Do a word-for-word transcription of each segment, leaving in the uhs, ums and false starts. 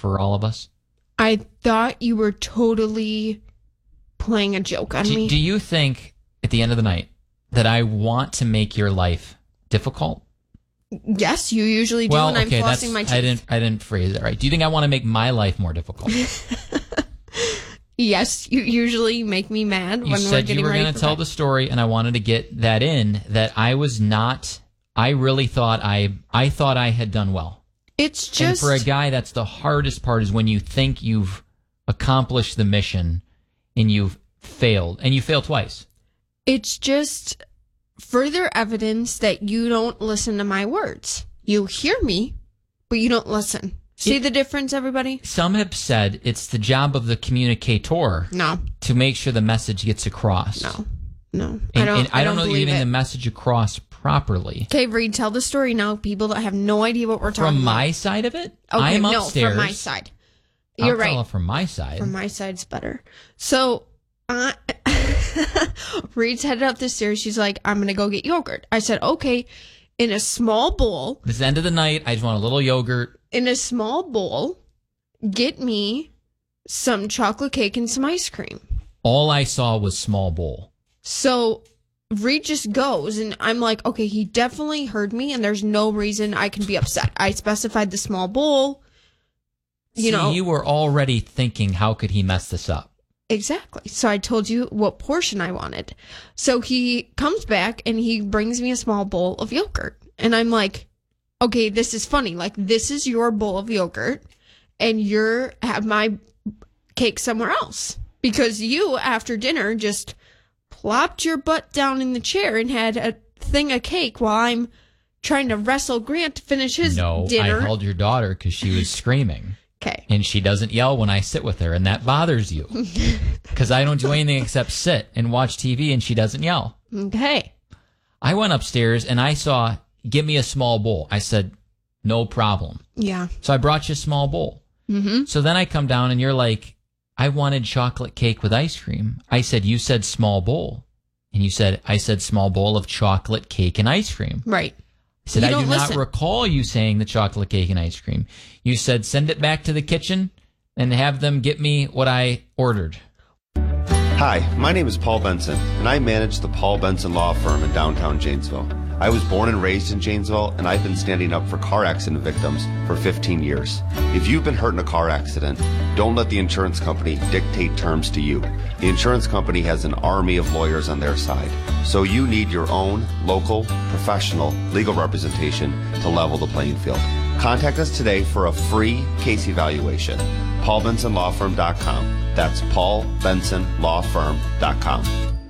for all of us? I thought you were totally playing a joke on do, me. Do you think at the end of the night that I want to make your life difficult? Yes, you usually do well, when okay, I'm that's, flossing my teeth. I didn't, I didn't phrase it right. Do you think I want to make my life more difficult? Yes, you usually make me mad you when we're said getting you were ready going for to tell bed. the story, and I wanted to get that in, that I was not, I really thought I, I thought I had done well. It's just... And for a guy, that's the hardest part, is when you think you've accomplished the mission and you've failed, and you failed twice. It's just further evidence that you don't listen to my words. You hear me, but you don't listen. See It, the difference, everybody? Some have said it's the job of the communicator No. to make sure the message gets across. No. No. And, I don't, and I, I don't don't know that you're believe getting it. the message across properly. Okay, Reed, tell the story now. People that have no idea what we're talking From about. my side of it? Okay, I'm no, upstairs. from my side. I'll You're tell right. it from my side. From my side's better. So, uh, Reed's headed up the stairs. She's like, I'm going to go get yogurt. I said, okay, in a small bowl. This is the end of the night. I just want a little yogurt. In a small bowl, get me some chocolate cake and some ice cream. All I saw was small bowl. So Reed just goes, and I'm like, okay, he definitely heard me, and there's no reason I can be upset. I specified the small bowl. You See, know, you were already thinking, how could he mess this up? exactly. So I told you what portion I wanted. So he comes back and he brings me a small bowl of yogurt. And I'm like, okay, this is funny. Like, this is your bowl of yogurt and you're have my cake somewhere else. Because you, after dinner, just plopped your butt down in the chair and had a thing of cake while I'm trying to wrestle Grant to finish his no, dinner. I held your daughter because she was screaming. Okay. And she doesn't yell when I sit with her, and that bothers you. Because I don't do anything except sit and watch T V, and she doesn't yell. Okay. I went upstairs, and I saw, give me a small bowl. I said, no problem. Yeah. So I brought you a small bowl. Mm-hmm. So then I come down, and you're like, I wanted chocolate cake with ice cream. I said, you said small bowl. And you said, I said small bowl of chocolate cake and ice cream. Right. I said, You I do don't not listen. recall you saying the chocolate cake and ice cream. You said, send it back to the kitchen and have them get me what I ordered. Hi, my name is Paul Benson, and I manage the Paul Benson Law Firm in downtown Janesville. I was born and raised in Janesville, and I've been standing up for car accident victims for fifteen years. If you've been hurt in a car accident, don't let the insurance company dictate terms to you. The insurance company has an army of lawyers on their side, so you need your own local, professional legal representation to level the playing field. Contact us today for a free case evaluation. paul benson law firm dot com. That's paul benson law firm dot com.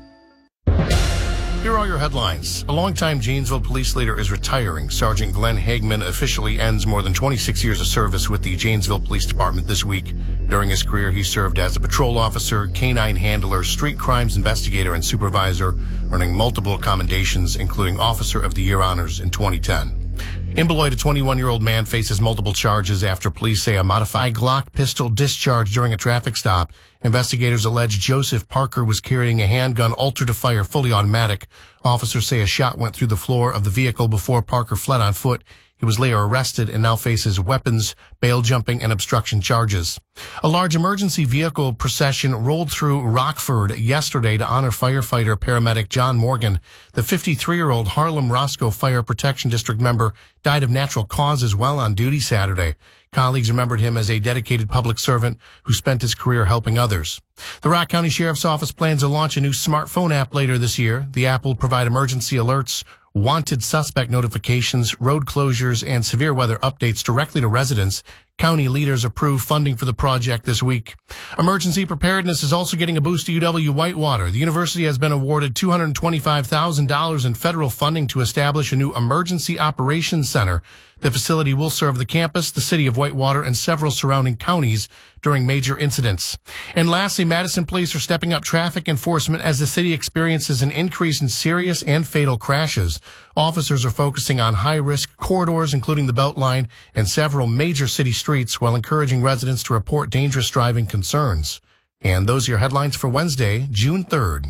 Here are your headlines. A longtime Janesville police leader is retiring. Sergeant Glenn Hagman officially ends more than twenty-six years of service with the Janesville Police Department this week. During his career, he served as a patrol officer, canine handler, street crimes investigator, and supervisor, earning multiple commendations, including Officer of the Year honors in twenty ten. In Beloit, a twenty-one-year-old man faces multiple charges after police say a modified Glock pistol discharged during a traffic stop. Investigators allege Joseph Parker was carrying a handgun ultra-to-fire fully automatic. Officers say a shot went through the floor of the vehicle before Parker fled on foot. He was later arrested and now faces weapons, bail jumping, and obstruction charges. A large emergency vehicle procession rolled through Rockford yesterday to honor firefighter paramedic John Morgan. The fifty-three-year-old Harlem Roscoe Fire Protection District member died of natural causes while on duty Saturday. Colleagues remembered him as a dedicated public servant who spent his career helping others. The Rock County Sheriff's Office plans to launch a new smartphone app later this year. The app will provide emergency alerts, wanted suspect notifications, road closures, and severe weather updates directly to residents. County leaders approved funding for the project this week. Emergency preparedness is also getting a boost to U W-Whitewater. The university has been awarded two hundred twenty-five thousand dollars in federal funding to establish a new emergency operations center. The facility will serve the campus, the city of Whitewater, and several surrounding counties during major incidents. And lastly, Madison police are stepping up traffic enforcement as the city experiences an increase in serious and fatal crashes. Officers are focusing on high-risk corridors, including the Beltline and several major city streets, while encouraging residents to report dangerous driving concerns. And those are your headlines for Wednesday, June third.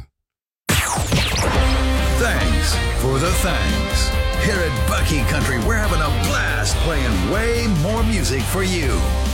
Thanks for the thanks. Here at Bucky Country, we're having a blast playing way more music for you.